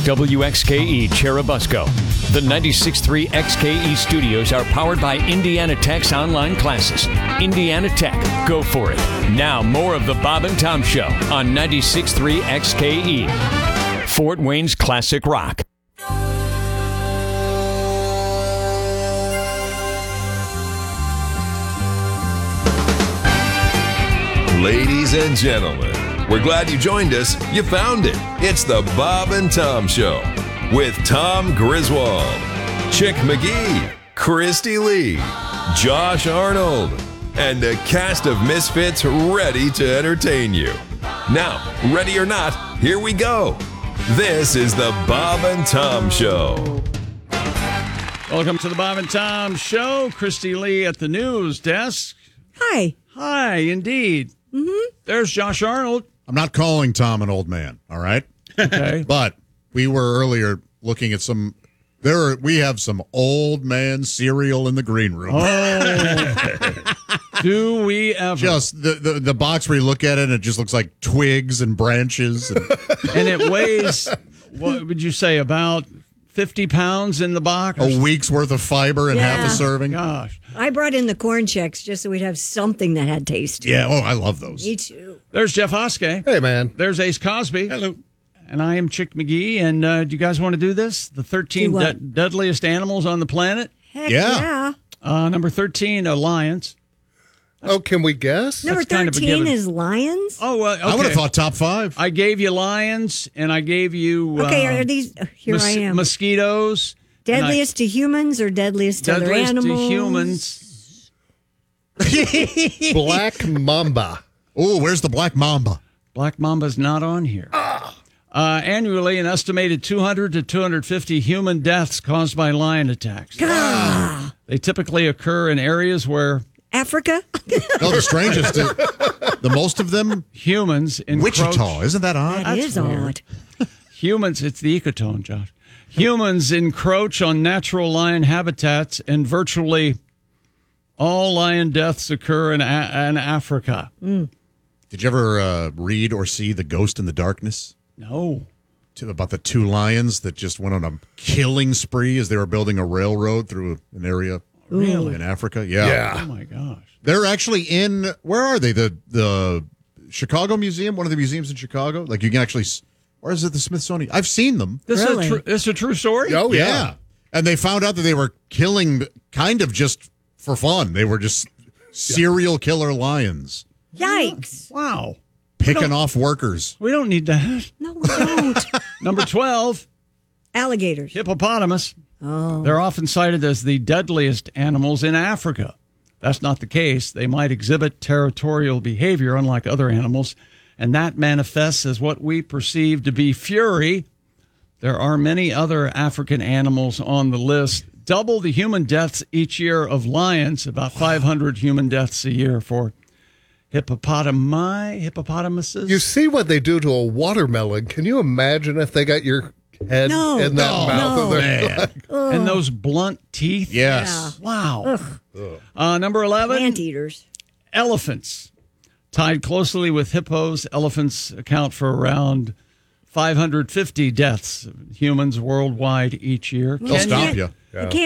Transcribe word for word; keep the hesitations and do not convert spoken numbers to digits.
W X K E Cherubusco. The ninety-six point three X K E studios are powered by Indiana Tech's online classes. Indiana Tech, go for it. Now, more of the Bob and Tom Show on ninety-six point three X K E. Fort Wayne's Classic Rock. Ladies and gentlemen, we're glad you joined us. You found it. It's the Bob and Tom Show with Tom Griswold, Chick McGee, Christy Lee, Josh Arnold, and a cast of misfits ready to entertain you. Now, ready or not, here we go. This is the Bob and Tom Show. Welcome to the Bob and Tom Show. Christy Lee at the news desk. Hi. Hi, indeed. Mm-hmm. There's Josh Arnold. I'm not calling Tom an old man, all right? Okay. But we were earlier looking at some, there are, we have some old man cereal in the green room. Oh, do we ever? Just the, the, the box where you look at it and it just looks like twigs and branches. And, and it weighs, what would you say, about fifty pounds in the box? a week's worth of fiber in Yeah. half a serving. Gosh. I brought in the corn checks just so we'd have something that had taste. Yeah, oh, I love those. Me too. There's Jeff Hoske. Hey, man. There's Ace Cosby. Hello. And I am Chick McGee. And uh, do you guys want to do this? The thirteen Do what? de- deadliest animals on the planet. Heck Yeah. yeah. Uh, number thirteen, a lions. Oh, can we guess? Number That's kind of a thirteen given. is lions. Oh, uh, okay. I would have thought top five. I gave you lions, and I gave you Okay, uh, are these? uh, Here mos- I am. mosquitoes. and I- Deadliest to humans or deadliest to other deadliest animals? to humans. Black Mamba. Oh, where's the black mamba? Black Mamba's not on here. Uh, annually, an estimated two hundred to two hundred fifty human deaths caused by lion attacks. Ah, They typically occur in areas where Africa? No, the strangest, is, the most of them, humans encroach. Wichita. Isn't that odd? That is odd. Humans, it's the ecotone, Josh. Humans encroach on natural lion habitats, and virtually all lion deaths occur in, a- in Africa. Did you ever uh, read or see The Ghost in the Darkness? No. To, about the two lions that just went on a killing spree as they were building a railroad through an area Really? in Africa. Yeah. Yeah. Oh, my gosh. They're actually in, where are they? The the Chicago Museum, one of the museums in Chicago? Like you can actually, s- or is it the Smithsonian? I've seen them. This, Really? is, a tru- this is a true story? Oh, yeah. And they found out that they were killing kind of just for fun. They were just serial killer lions Yikes. Wow. picking off workers. We don't need that. No, we don't. Number twelve, Alligators. hippopotamus. Oh. They're often cited as the deadliest animals in Africa. That's not the case. They might exhibit territorial behavior, unlike other animals, and that manifests as what we perceive to be fury. There are many other African animals on the list. Double the human deaths each year of lions, about five hundred human deaths a year for hippopotami, hippopotamuses. You see what they do to a watermelon. Can you imagine if they got your head No. in that No. mouth No. of their and those blunt teeth. Yes. Wow. Uh, number eleven, Anteaters. elephants. Tied closely with hippos, elephants account for around five hundred fifty deaths of humans worldwide each year. They'll Kenya- stop you. You can't